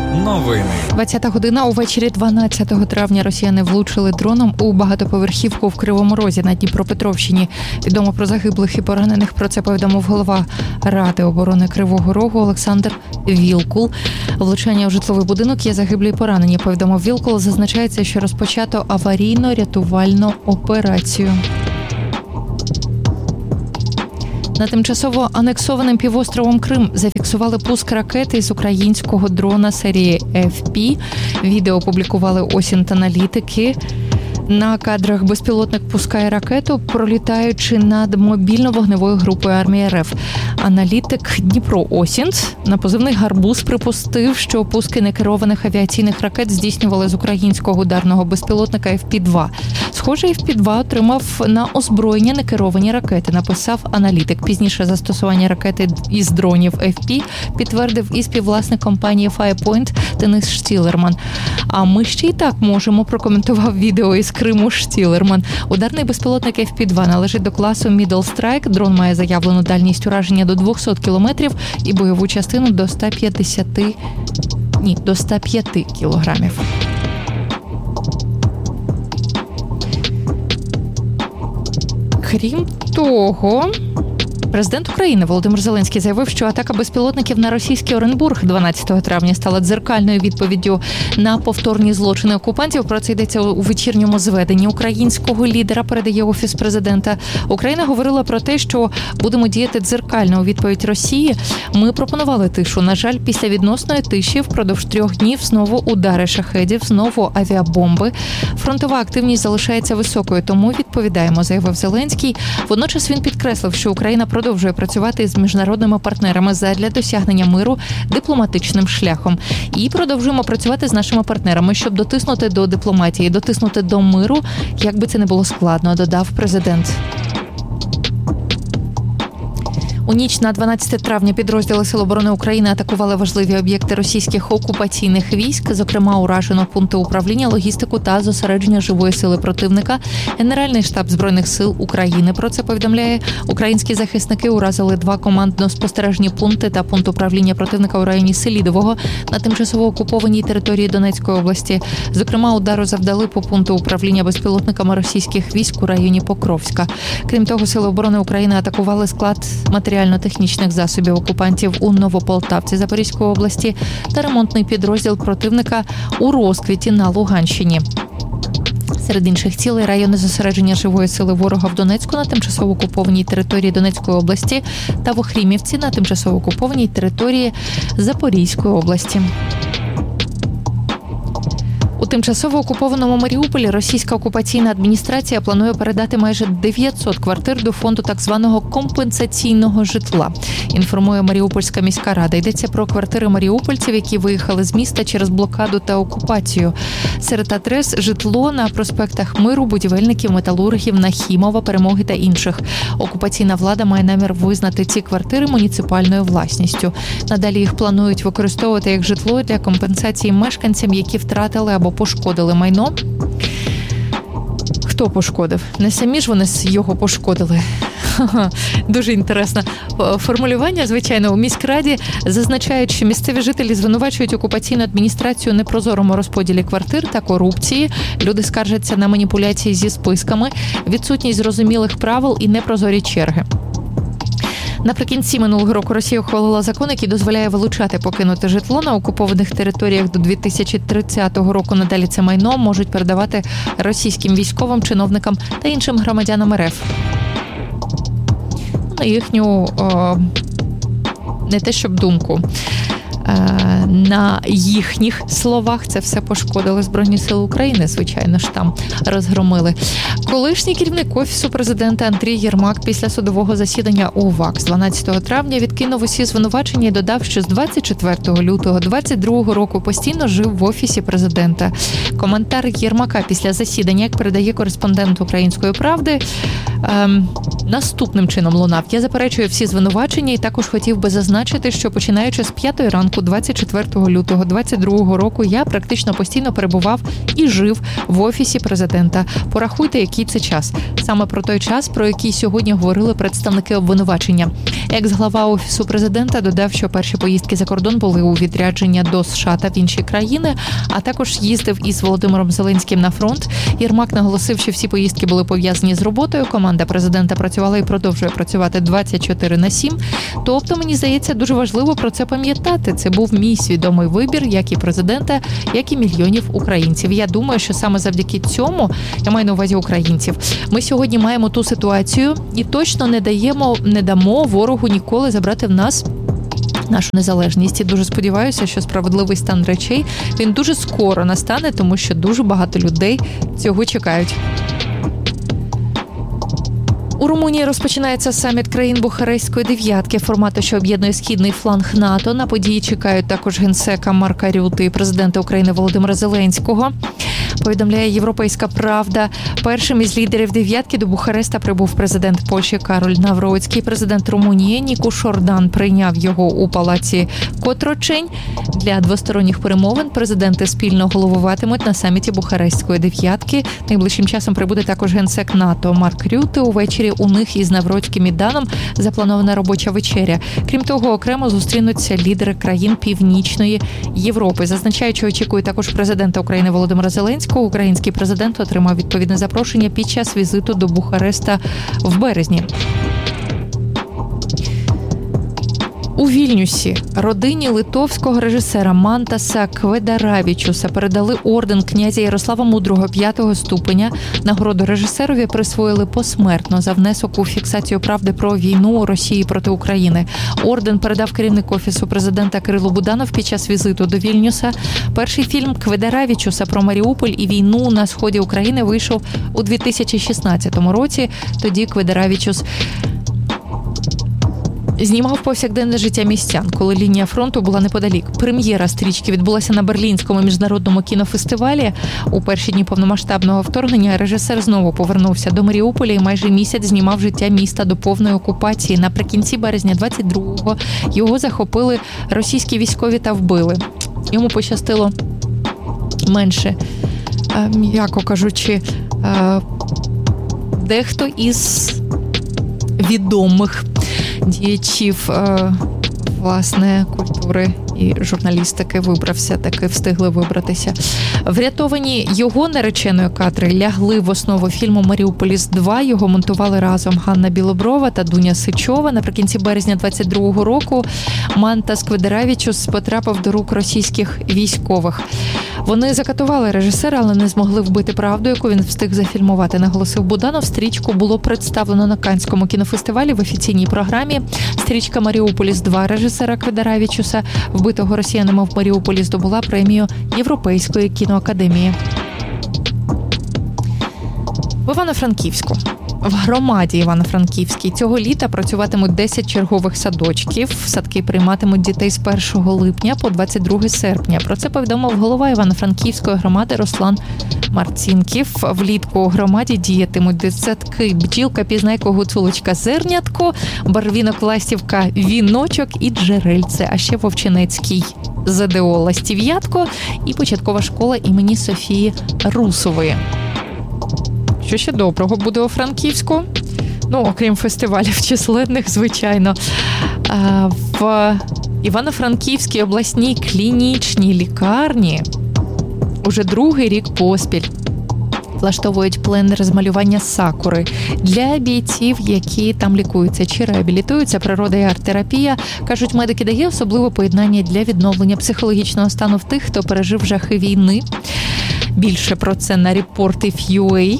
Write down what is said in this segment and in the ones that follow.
Новини. 20 година. Увечері 12 травня росіяни влучили дроном у багатоповерхівку в Кривому Розі на Дніпропетровщині. Відомо про загиблих і поранених. Про це повідомив голова Ради оборони Кривого Рогу Олександр Вілкул. Влучання у житловий будинок, є загиблі і поранені, повідомив Вілкул. Зазначається, що розпочато аварійно-рятувальну операцію. На тимчасово анексованим півостровом Крим зафіксували пуск ракети з українського дрона серії FP. Відео опублікували осінт-аналітики. На кадрах безпілотник пускає ракету, пролітаючи над мобільно-вогневою групою армії РФ. Аналітик Дніпро Осінт на позивний «Гарбуз» припустив, що пуски некерованих авіаційних ракет здійснювали з українського ударного безпілотника FP-2. Схоже, FP-2 отримав на озброєння некеровані ракети, написав аналітик. Пізніше застосування ракети із дронів FP підтвердив і співвласник компанії Firepoint Денис Штілерман. А ми ще й так можемо, прокоментував відео із Криму Штілерман. Ударний безпілотник FP-2 належить до класу Middle Strike. Дрон має заявлену дальність ураження до 200 кілометрів і бойову частину до 105 кілограмів. Крім того, президент України Володимир Зеленський заявив, що атака безпілотників на російський Оренбург 12 травня стала дзеркальною відповіддю на повторні злочини окупантів. Про це йдеться у вечірньому зведенні українського лідера, передає Офіс президента. Україна говорила про те, що будемо діяти дзеркально у відповідь Росії. Ми пропонували тишу. На жаль, після відносної тиші впродовж 3 днів знову удари шахедів, знову авіабомби. Фронтова активність залишається високою, тому відповідаємо, заявив Зеленський. Водночас він підкреслив, що Україна продовжує працювати з міжнародними партнерами задля досягнення миру дипломатичним шляхом. І продовжуємо працювати з нашими партнерами, щоб дотиснути до дипломатії, дотиснути до миру, як би це не було складно, додав президент. У ніч на 12 травня підрозділи Сил оборони України атакували важливі об'єкти російських окупаційних військ, зокрема уражено пункти управління, логістику та зосередження живої сили противника. Генеральний штаб Збройних сил України про це повідомляє. Українські захисники уразили 2 командно-спостережні пункти та пункт управління противника у районі Селідового на тимчасово окупованій території Донецької області. Зокрема, удару завдали по пункту управління безпілотниками російських військ у районі Покровська. Крім того, Сили оборони України атакували склад матеріально-технічних засобів окупантів у Новополтавці Запорізької області та ремонтний підрозділ противника у Розквіті на Луганщині. Серед інших цілей райони зосередження живої сили ворога в Донецьку на тимчасово окупованій території Донецької області та в Охрімівці на тимчасово окупованій території Запорізької області. У тимчасово окупованому Маріуполі російська окупаційна адміністрація планує передати майже 900 квартир до фонду так званого компенсаційного житла. Інформує Маріупольська міська рада. Йдеться про квартири маріупольців, які виїхали з міста через блокаду та окупацію. Серед адрес – житло на проспектах Миру, будівельників, металургів, Нахімова, Перемоги та інших. Окупаційна влада має намір визнати ці квартири муніципальною власністю. Надалі їх планують використовувати як житло для компенсації мешканцям, які втратили або пошкодили майно. Хто пошкодив? Не самі ж вони його пошкодили. Дуже інтересне формулювання. Звичайно, у міськраді зазначають, що місцеві жителі звинувачують окупаційну адміністрацію у непрозорому розподілі квартир та корупції. Люди скаржаться на маніпуляції зі списками, відсутність зрозумілих правил і непрозорі черги. Наприкінці минулого року Росія ухвалила закон, який дозволяє вилучати покинуте житло на окупованих територіях до 2030 року. Надалі це майно можуть передавати російським військовим, чиновникам та іншим громадянам РФ. На їхню, не те щоб думку, на їхніх словах це все пошкодили Збройні Сили України, звичайно ж там розгромили. Колишній керівник Офісу президента Андрій Єрмак після судового засідання у ВАКС 12 травня відкинув усі звинувачення і додав, що з 24 лютого 2022 року постійно жив в Офісі президента. Коментар Єрмака після засідання, як передає кореспондент «Української правди», наступним чином лунав: «Я заперечую всі звинувачення і також хотів би зазначити, що починаючи з 5 ранку ранку 24 лютого 2022 року я практично постійно перебував і жив в Офісі президента. Порахуйте, який це час. Саме про той час, про який сьогодні говорили представники обвинувачення. Екс-глава Офісу президента додав, що перші поїздки за кордон були у відрядження до США та в інші країни, а також їздив із Володимиром Зеленським на фронт. Єрмак наголосив, що всі поїздки були пов'язані з роботою. Команда президента працювала і продовжує працювати 24/7. Тобто, мені здається, дуже важливо про це пам'ятати. Це був мій свідомий вибір, як і президента, як і мільйонів українців. Я думаю, що саме завдяки цьому, я маю на увазі українців, ми сьогодні маємо ту ситуацію і точно не дамо ворогу ніколи забрати в нас нашу незалежність. І дуже сподіваюся, що справедливий стан речей, він дуже скоро настане, тому що дуже багато людей цього чекають. У Румунії розпочинається саміт країн Бухарестської дев'ятки, формату, що об'єднує східний фланг НАТО. На події чекають також генсека Марка Рюти і президента України Володимира Зеленського. Повідомляє «Європейська правда». Першим із лідерів дев'ятки до Бухареста прибув президент Польщі Кароль Навроцький. Президент Румунії Нікуш Ордан прийняв його у палаці Котрочень. Для двосторонніх перемовин президенти спільно головуватимуть на саміті Бухарестської дев'ятки. Найближчим часом прибуде також генсек НАТО Марк Рюте. Увечері у них із Навроцьким і Даном запланована робоча вечеря. Крім того, окремо зустрінуться лідери країн Північної Європи. Зазначаючи, очікує також президента України Володимира Зеленського. Український президент отримав відповідне запрошення під час візиту до Бухареста в березні. У Вільнюсі родині литовського режисера Мантаса Кведаравічуса передали орден князя Ярослава Мудрого 5-го ступеня. Нагороду режисерові присвоїли посмертно за внесок у фіксацію правди про війну у Росії проти України. Орден передав керівник Офісу президента Кирило Буданов під час візиту до Вільнюса. Перший фільм Кведаравічуса про Маріуполь і війну на сході України вийшов у 2016 році. Тоді Кведаравічус знімав повсякденне життя містян, коли лінія фронту була неподалік. Прем'єра стрічки відбулася на Берлінському міжнародному кінофестивалі. У перші дні повномасштабного вторгнення режисер знову повернувся до Маріуполя і майже місяць знімав життя міста до повної окупації. Наприкінці березня 22-го його захопили російські військові та вбили. Йому пощастило менше, м'яко кажучи, дехто із відомих діячів, власне, культури і журналістики встигли вибратися. Врятовані його нареченою кадри лягли в основу фільму «Маріуполіс 2». Його монтували разом Ганна Білоброва та Дуня Сичова. Наприкінці березня 22-го року Мантас Кведаравічус потрапив до рук російських військових. Вони закатували режисера, але не змогли вбити правду, яку він встиг зафільмувати, наголосив Буданов. Стрічку було представлено на Каннському кінофестивалі в офіційній програмі. Стрічка «Маріуполіс 2» режисера Кведаравічуса, вбитого росіянами в Маріуполі, здобула премію Європейської кіноакадемії. В Івано-Франківську. В громаді Івано-Франківській цього літа працюватимуть 10 чергових садочків. Садки прийматимуть дітей з 1 липня по 22 серпня. Про це повідомив голова Івано-Франківської громади Руслан Марцінків. Влітку у громаді діятимуть дитсадки «Бджілка», «Пізнайко», «Гуцулочка», «Зернятко», «Барвінок», «Ластівка», «Віночок» і «Джерельце», а ще Вовчинецький ЗДО «Ластів'ятко» і початкова школа імені Софії Русової. Що ще доброго буде у Франківську? Окрім фестивалів численних, звичайно. В Івано-Франківській обласній клінічній лікарні уже другий рік поспіль влаштовують пленер з малювання сакури для бійців, які там лікуються чи реабілітуються. Природа і арт-терапія, кажуть медики, дає особливе поєднання для відновлення психологічного стану в тих, хто пережив жахи війни. Більше про це на Reportif.ua.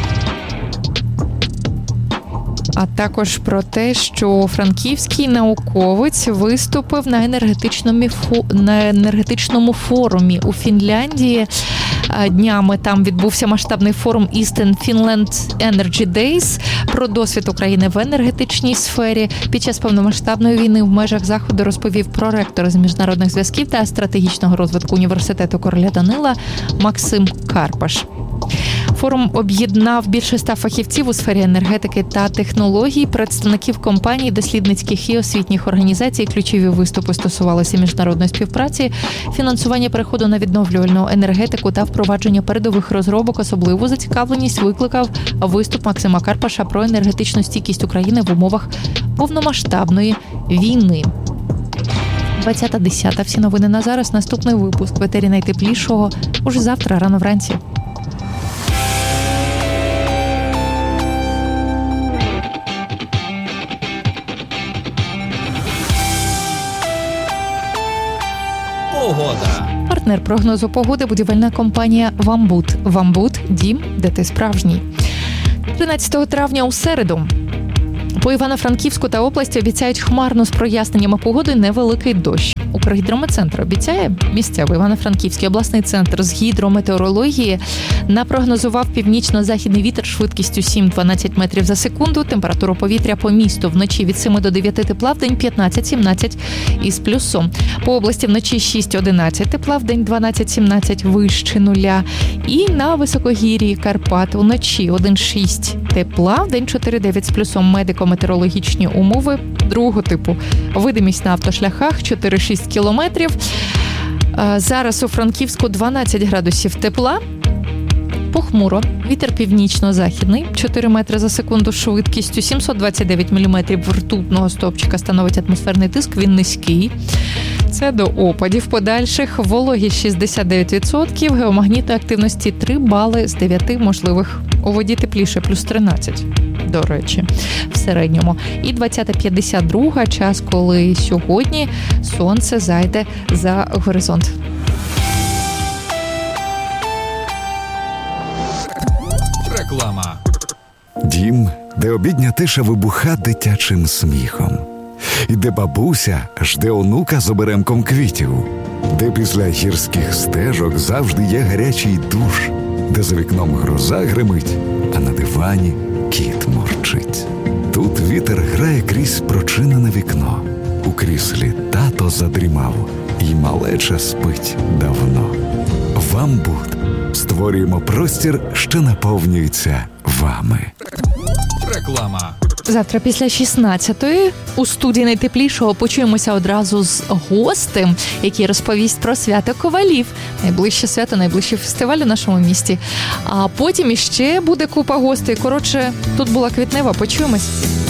А також про те, що франківський науковець виступив на енергетичному форумі у Фінляндії. Днями там відбувся масштабний форум Eastern Finland Energy Days про досвід України в енергетичній сфері. Під час повномасштабної війни в межах заходу розповів проректор з міжнародних зв'язків та стратегічного розвитку університету короля Данила Максим Карпаш. Форум об'єднав більше 100 фахівців у сфері енергетики та технологій, представників компаній, дослідницьких і освітніх організацій. Ключові виступи стосувалися міжнародної співпраці, фінансування переходу на відновлювальну енергетику та впровадження передових розробок. Особливу зацікавленість викликав виступ Максима Карпаша про енергетичну стійкість України в умовах повномасштабної війни. 20:10. Всі новини на зараз. Наступний випуск в етері найтеплішого уже завтра рано вранці. Погода. Партнер прогнозу погоди – будівельна компанія «Вамбут». «Вамбут» – дім, де ти справжній. 13 травня у середу. По Івано-Франківську та області обіцяють хмарно з проясненнями погоди невеликий дощ. Укргідрометцентр обіцяє, місцевий Івано-Франківський обласний центр з гідрометеорології напрогнозував північно-західний вітер швидкістю 7-12 метрів за секунду. Температура повітря по місту вночі від 7 до 9 тепла, в день 15-17 із плюсом. По області вночі 6-11 тепла, в день 12-17 вище нуля. І на високогір'ї Карпат вночі 1-6 тепла, в день 4-9 з плюсом. Медико-метеорологічні умови другого типу. Видимість на автошляхах 4-6 кілометрів. Зараз у Франківську 12 градусів тепла. Похмуро. Вітер північно-західний, 4 метри за секунду швидкістю, 729 міліметрів ртутного стовпчика становить атмосферний тиск, він низький. Це до опадів подальших. Вологість 69%, геомагнітної активності 3 бали з 9 можливих. У воді тепліше, плюс 13, до речі, в середньому. І 20:52, час, коли сьогодні сонце зайде за горизонт. Реклама. Дім, де обідня тиша вибуха дитячим сміхом. І де бабуся жде онука з оберемком квітів. Де після гірських стежок завжди є гарячий душ. Де за вікном гроза гримить, а на дивані кіт мурчить. Тут вітер грає крізь прочинене вікно. У кріслі тато задрімав, і малеча спить давно. «Вамбут» створюємо простір, що наповнюється вами. Реклама. Завтра після 16-ї у студії найтеплішого почуємося одразу з гостем, який розповість про свято ковалів. Найближче свято, найближчий фестиваль у нашому місті. А потім іще буде купа гостей. Коротше, тут була Квітнева. Почуємось.